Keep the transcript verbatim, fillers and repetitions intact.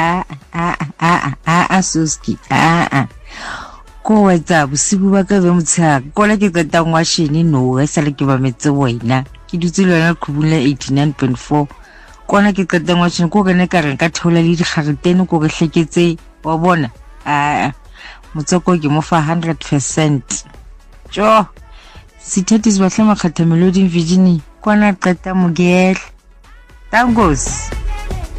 ah ah ah ah ah Suski ah ah ko wetsa bosibu ba ka be motshaka kola ke qeta ngwa shini no e sale ke ba metse wena ke dutse le yona khubula eighty-nine point four kona ke qeta ngwa shini ko gane ka re ka thola le digaretene ko re hleketse wa bona ah motsoko ke mo fa one hundred percent jo sithathi sibahle makhatha melody Virginia kona qeta mogele tangos.